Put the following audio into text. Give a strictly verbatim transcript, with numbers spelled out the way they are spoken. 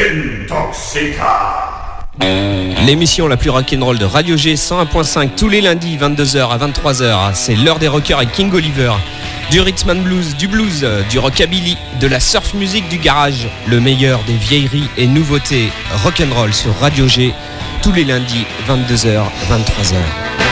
Intoxica. L'émission la plus rock'n'roll de Radio G cent un point cinq tous les lundis vingt-deux heures à vingt-trois heures. C'est l'heure des rockers avec King Oliver. Du rhythm and blues, du blues, du rockabilly, de la surf music du garage. Le meilleur des vieilleries et nouveautés rock'n'roll sur Radio G tous les lundis vingt-deux heures à vingt-trois heures.